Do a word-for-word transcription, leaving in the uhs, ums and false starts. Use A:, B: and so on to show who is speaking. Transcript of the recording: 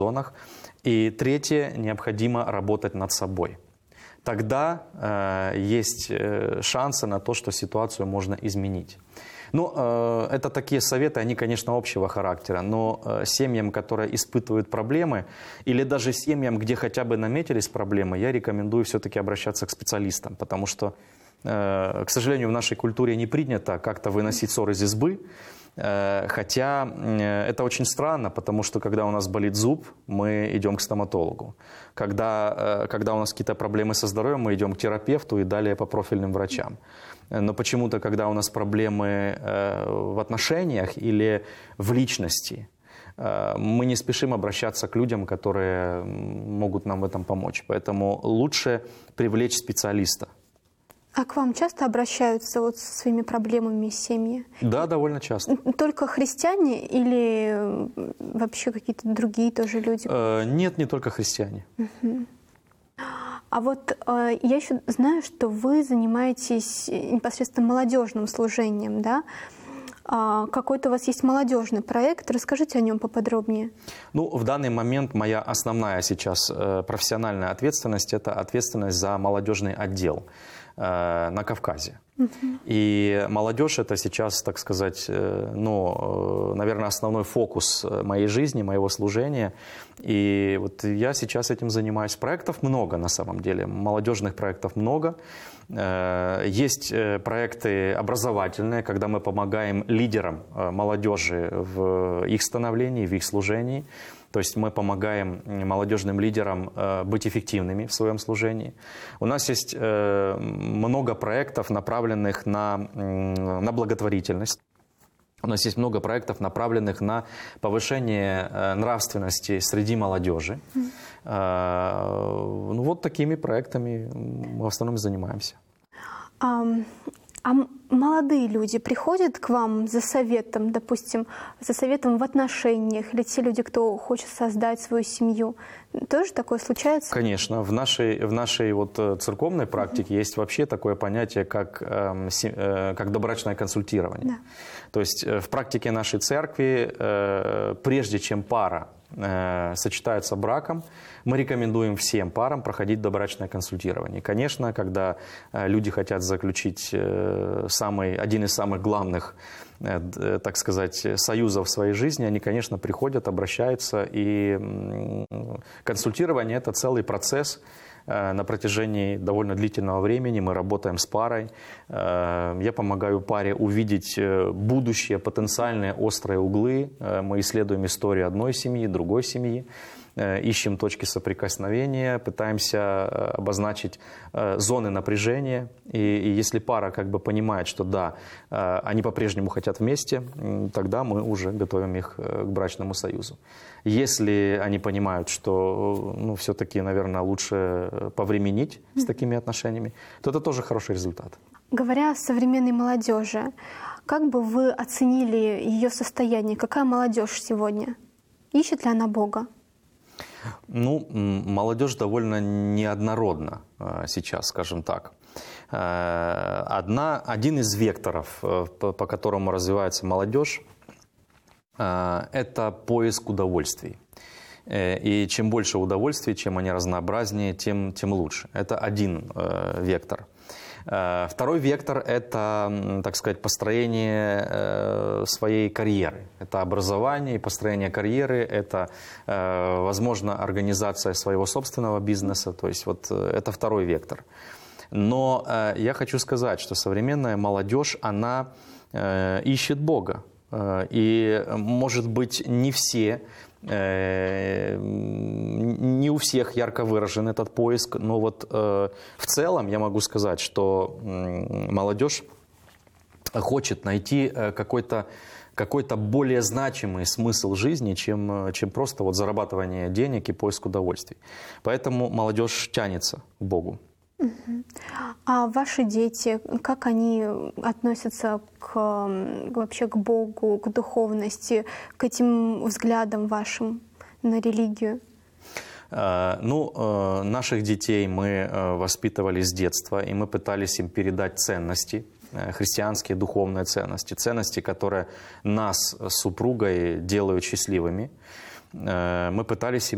A: зонах. И третье, необходимо работать над собой. Тогда э, есть э, шансы на то, что ситуацию можно изменить. Ну, э, это такие советы, они, конечно, общего характера, но э, семьям, которые испытывают проблемы, или даже семьям, где хотя бы наметились проблемы, я рекомендую все-таки обращаться к специалистам, потому что, э, к сожалению, в нашей культуре не принято как-то выносить ссор из избы. Хотя это очень странно, потому что когда у нас болит зуб, мы идем к стоматологу. Когда, когда у нас какие-то проблемы со здоровьем, мы идем к терапевту и далее по профильным врачам. Но почему-то, когда у нас проблемы в отношениях или в личности, мы не спешим обращаться к людям, которые могут нам в этом помочь. Поэтому лучше привлечь специалиста.
B: А к вам часто обращаются вот со своими проблемами семьи?
A: Да, довольно часто.
B: Только христиане или вообще какие-то другие тоже люди?
A: Э, нет, не только христиане.
B: Угу. А вот э, я еще знаю, что вы занимаетесь непосредственно молодежным служением, да? А какой-то у вас есть молодежный проект. Расскажите о нем поподробнее. Ну,
A: в данный момент моя основная сейчас э, профессиональная ответственность – это ответственность за молодежный отдел на Кавказе. Uh-huh. И молодежь – это сейчас, так сказать, ну, наверное, основной фокус моей жизни, моего служения. И вот я сейчас этим занимаюсь. Проектов много на самом деле, молодежных проектов много. Есть проекты образовательные, когда мы помогаем лидерам молодежи в их становлении, в их служении. То есть мы помогаем молодежным лидерам э, быть эффективными в своем служении. У нас есть э, много проектов, направленных на, э, на благотворительность. У нас есть много проектов, направленных на повышение э, нравственности среди молодежи. Mm. Э, ну, вот такими проектами мы в основном занимаемся.
B: Um... А молодые люди приходят к вам за советом, допустим, за советом в отношениях, или те люди, кто хочет создать свою семью? Тоже такое случается?
A: Конечно. В нашей, в нашей вот церковной практике mm-hmm. есть вообще такое понятие, как, э, э, как добрачное консультирование. Да. То есть в практике нашей церкви, э, прежде чем пара э, сочетается браком, мы рекомендуем всем парам проходить добрачное консультирование. Конечно, когда э, люди хотят заключить э, самый, один из самых главных, э, так сказать, союзов в своей жизни, они, конечно, приходят, обращаются. И э, консультирование – это целый процесс. Э, на протяжении довольно длительного времени мы работаем с парой. Э, я помогаю паре увидеть будущее, потенциальные острые углы. Э, мы исследуем историю одной семьи, другой семьи. Ищем точки соприкосновения, пытаемся обозначить зоны напряжения. И, и если пара как бы понимает, что да, они по-прежнему хотят вместе, тогда мы уже готовим их к брачному союзу. Если они понимают, что ну, все-таки, наверное, лучше повременить с такими отношениями, то это тоже хороший результат.
B: Говоря о современной молодежи, как бы вы оценили ее состояние? Какая молодежь сегодня? Ищет ли она Бога?
A: Ну, молодежь довольно неоднородна сейчас, скажем так. Одна, один из векторов, по, по которому развивается молодежь, это поиск удовольствий. И чем больше удовольствий, чем они разнообразнее, тем, тем лучше. Это один вектор. Второй вектор – это, так сказать, построение своей карьеры. Это образование и построение карьеры, это, возможно, организация своего собственного бизнеса. То есть вот это второй вектор. Но я хочу сказать, что современная молодежь, она ищет Бога. И, может быть, не все, не у всех ярко выражен этот поиск, но вот в целом я могу сказать, что молодежь хочет найти какой-то какой-то более значимый смысл жизни, чем, чем просто вот зарабатывание денег и поиск удовольствий. Поэтому молодежь тянется к Богу.
B: А ваши дети, как они относятся к, вообще к Богу, к духовности, к этим взглядам вашим на религию?
A: Ну, наших детей мы воспитывали с детства, и мы пытались им передать ценности, христианские духовные ценности, ценности, которые нас с супругой делают счастливыми. Мы пытались им